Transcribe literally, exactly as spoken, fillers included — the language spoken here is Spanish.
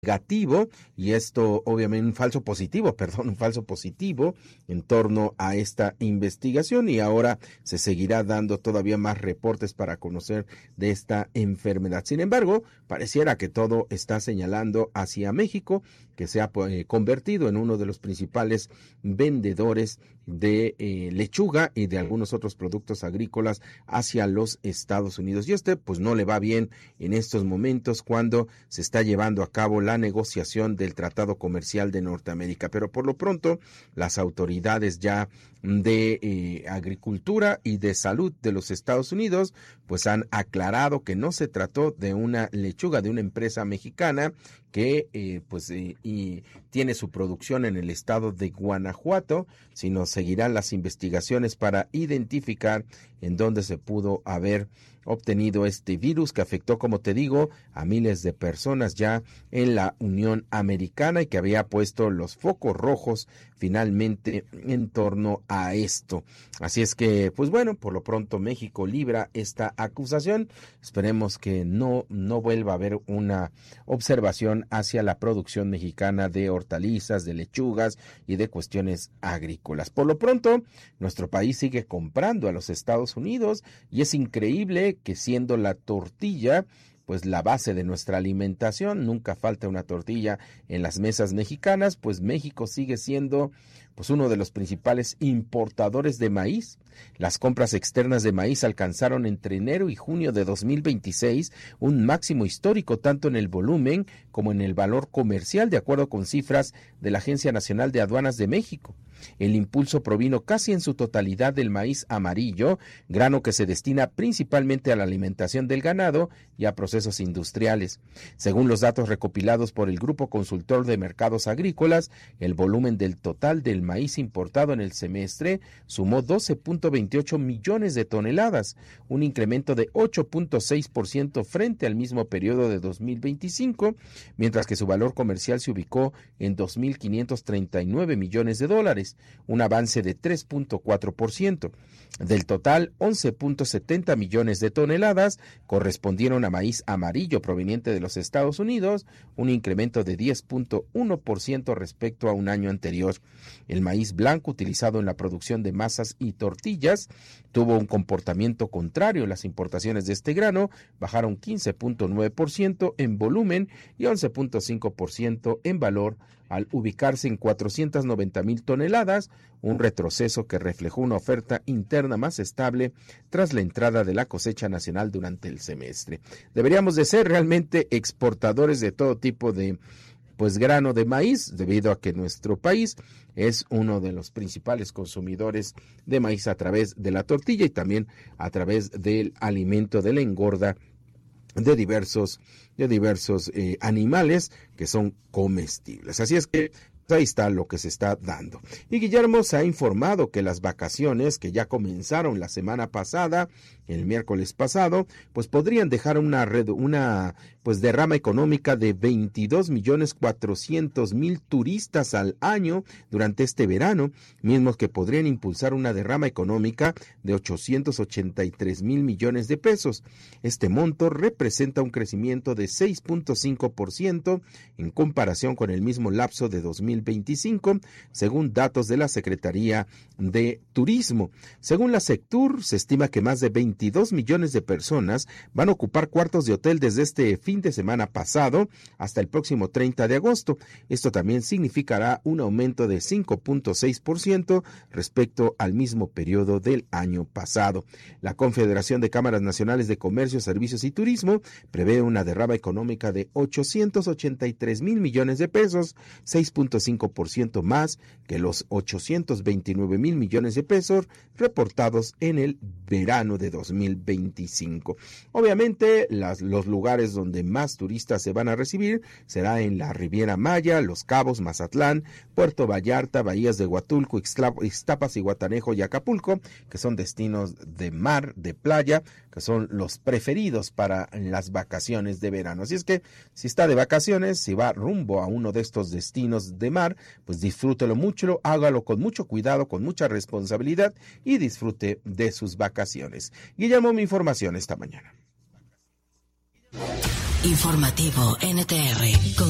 negativo, y esto obviamente un falso positivo, perdón, un falso positivo en torno a esta investigación, y ahora se seguirá dando todavía más reportes para conocer de esta enfermedad. Sin embargo, pareciera que todo está señalando hacia México, que se ha eh, convertido en uno de los principales vendedores de eh, lechuga y de algunos otros productos agrícolas hacia los Estados Unidos. Y este pues no le va bien en estos momentos cuando se está llevando a cabo la negociación del Tratado Comercial de Norteamérica. Pero por lo pronto las autoridades ya de eh, Agricultura y de Salud de los Estados Unidos pues han aclarado que no se trató de una lechuga de una empresa mexicana que eh, pues eh, y tiene su producción en el estado de Guanajuato, sino seguirán las investigaciones para identificar en dónde se pudo haber obtenido este virus que afectó, como te digo, a miles de personas ya en la Unión Americana y que había puesto los focos rojos finalmente en torno a esto. Así es que, pues bueno, por lo pronto México libra esta acusación. Esperemos que no, no vuelva a haber una observación hacia la producción mexicana de hortalizas, de lechugas y de cuestiones agrícolas. Por lo pronto, nuestro país sigue comprando a los Estados Unidos y es increíble que siendo la tortilla pues la base de nuestra alimentación, nunca falta una tortilla en las mesas mexicanas, pues México sigue siendo pues uno de los principales importadores de maíz. Las compras externas de maíz alcanzaron entre enero y junio de dos mil veintiséis un máximo histórico tanto en el volumen como en el valor comercial, de acuerdo con cifras de la Agencia Nacional de Aduanas de México. El impulso provino casi en su totalidad del maíz amarillo, grano que se destina principalmente a la alimentación del ganado y a procesos industriales. Según los datos recopilados por el Grupo Consultor de Mercados Agrícolas, el volumen del total del maíz importado en el semestre sumó doce punto veintiocho millones de toneladas, un incremento de ocho punto seis por ciento frente al mismo periodo de dos mil veinticinco, mientras que su valor comercial se ubicó en dos mil quinientos treinta y nueve millones de dólares, un avance de tres punto cuatro por ciento. Del total, once punto setenta millones de toneladas correspondieron a maíz amarillo proveniente de los Estados Unidos, un incremento de diez punto uno por ciento respecto a un año anterior. El maíz blanco utilizado en la producción de masas y tortillas tuvo un comportamiento contrario. Las importaciones de este grano bajaron quince punto nueve por ciento en volumen y once punto cinco por ciento en valor, al ubicarse en cuatrocientas noventa mil toneladas, un retroceso que reflejó una oferta interna más estable tras la entrada de la cosecha nacional durante el semestre. Deberíamos de ser realmente exportadores de todo tipo de pues grano de maíz, debido a que nuestro país es uno de los principales consumidores de maíz a través de la tortilla y también a través del alimento de la engorda de diversos, de diversos eh, animales que son comestibles. Así es que ahí está lo que se está dando. Y Guillermo se ha informado que las vacaciones que ya comenzaron la semana pasada, el miércoles pasado, pues podrían dejar una red, una pues derrama económica de veintidós millones cuatrocientos mil turistas al año durante este verano, mismos que podrían impulsar una derrama económica de ochocientos ochenta y tres mil millones de pesos. Este monto representa un crecimiento de seis punto cinco por ciento en comparación con el mismo lapso de dos mil veinticinco, según datos de la Secretaría de Turismo. Según la Sectur, se estima que más de veintidós millones de personas van a ocupar cuartos de hotel desde este fin de semana pasado hasta el próximo treinta de agosto. Esto también significará un aumento de cinco punto seis por ciento respecto al mismo periodo del año pasado. La Confederación de Cámaras Nacionales de Comercio, Servicios y Turismo prevé una derrama económica de ochocientos ochenta y tres mil millones de pesos, seis punto cinco por ciento más que los ochocientos veintinueve mil millones de pesos reportados en el verano de dos mil veinticinco. Obviamente, las, los lugares donde más turistas se van a recibir será en la Riviera Maya, Los Cabos, Mazatlán, Puerto Vallarta, Bahías de Huatulco, Ixtapas, Iguatanejo y Acapulco, que son destinos de mar, de playa, que son los preferidos para las vacaciones de verano. Así es que si está de vacaciones, si va rumbo a uno de estos destinos de mar, pues disfrútelo mucho, hágalo con mucho cuidado, con mucha responsabilidad y disfrute de sus vacaciones. Guillermo, mi información esta mañana. Informativo N T R con